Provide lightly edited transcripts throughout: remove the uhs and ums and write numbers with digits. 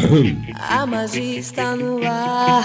A magia está no ar.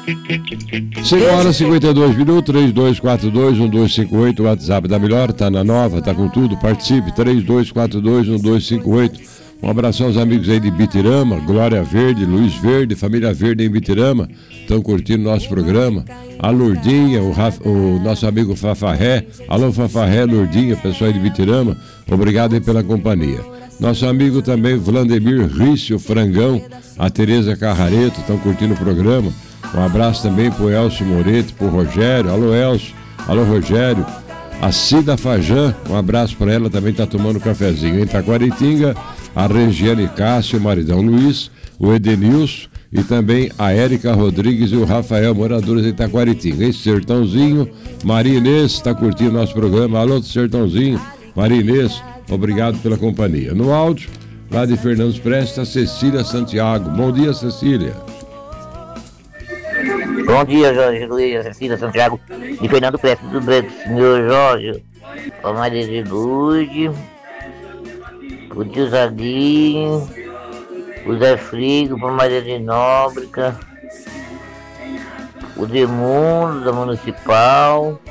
5h52, 3242-1258, o WhatsApp da Melhor, tá na nova, tá com tudo, participe, 3242-1258. Um abração aos amigos aí de Bitirama, Glória Verde, Luiz Verde, Família Verde em Bitirama, estão curtindo nosso programa. A Lourdinha, o nosso amigo Fafarré, alô Fafarré, Lourdinha, pessoal de Bitirama, obrigado aí pela companhia. Nosso amigo também Vladimir Rício Frangão, a Tereza Carrareto, estão curtindo o programa. Um abraço também pro Elcio Moretti, pro Rogério, alô Elcio, alô Rogério. A Cida Fajan, um abraço para ela, também está tomando um cafezinho em Taquaritinga. A Regiane Cássio, o maridão Luiz, o Edenilson e também a Érica Rodrigues e o Rafael, moradores de Taquaritinga. Esse Sertãozinho, Maria Inês está curtindo nosso programa. Alô, Sertãozinho, Maria Inês, obrigado pela companhia. No áudio, lá de Fernandes Prestes, a Cecília Santiago. Bom dia, Cecília. Bom dia, Jorge Luiz, Cecília Santiago, de Fernando Prestes, tudo bem, senhor Jorge, a Maria de Luz, o tio Zadinho, o Zé Frigo, a Maria de Nóbrega, o Demundo, da Municipal,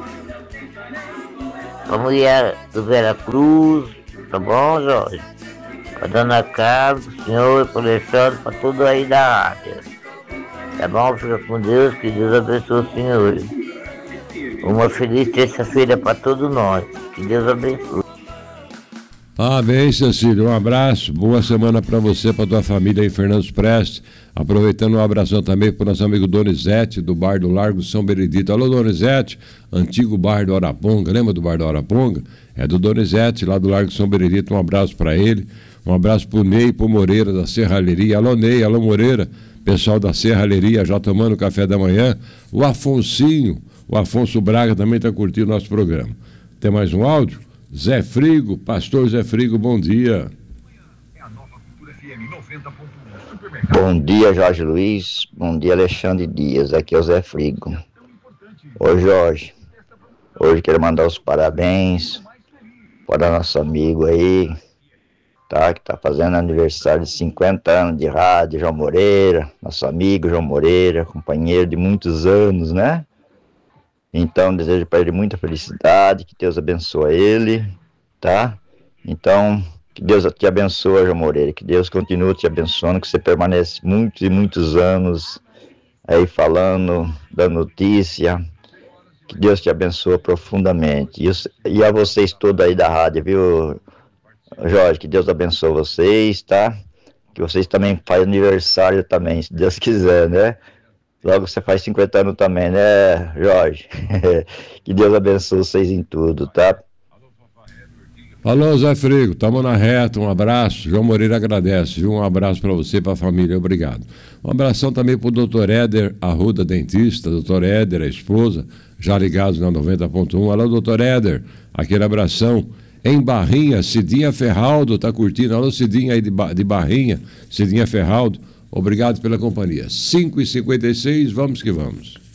a mulher do Vera Cruz, tá bom, Jorge? A dona Carlos, o senhor, o Alexandre, para tudo aí da área. Tá bom? Fica com Deus, que Deus abençoe o senhor. Uma feliz terça-feira para todos nós. Que Deus abençoe. Amém, Cecília. Um abraço. Boa semana para você, para tua família em Fernandes Prestes. Aproveitando um abração também para o nosso amigo Donizete, do bar do Largo São Benedito. Alô, Donizete, antigo bar do Araponga. Lembra do bar do Araponga? É do Donizete, lá do Largo São Benedito. Um abraço para ele. Um abraço para o Ney e para o Moreira, da Serralheria. Alô, Ney, alô, Moreira. Pessoal da Serralheria já tomando café da manhã. O Afonsinho, o Afonso Braga também está curtindo nosso programa. Tem mais um áudio? Zé Frigo, pastor Zé Frigo, bom dia. Bom dia, Jorge Luiz. Bom dia, Alexandre Dias. Aqui é o Zé Frigo. Ô Jorge, hoje quero mandar os parabéns para nosso amigo aí, tá, que tá fazendo aniversário de 50 anos de rádio, João Moreira, nosso amigo João Moreira, companheiro de muitos anos, né? Então, desejo para ele muita felicidade, que Deus abençoe ele, tá? Então, que Deus te abençoe, João Moreira, que Deus continue te abençoando, que você permaneça muitos e muitos anos aí falando, dando notícia, que Deus te abençoe profundamente. E a vocês todos aí da rádio, viu, Jorge, que Deus abençoe vocês, tá? Que vocês também fazem aniversário também, se Deus quiser, né? Logo você faz 50 anos também, né, Jorge? Que Deus abençoe vocês em tudo, tá? Alô, Zé Frigo, estamos na reta, um abraço. João Moreira agradece, viu? Um abraço para você e para a família, obrigado. Um abração também para o doutor Éder Arruda, dentista, doutor Éder, a esposa, já ligados na 90.1. Alô, doutor Éder, aquele abração. Em Barrinha, Cidinha Ferraldo está curtindo. Alô, Cidinha aí de Barrinha, Cidinha Ferraldo, obrigado pela companhia. 5h56, vamos que vamos.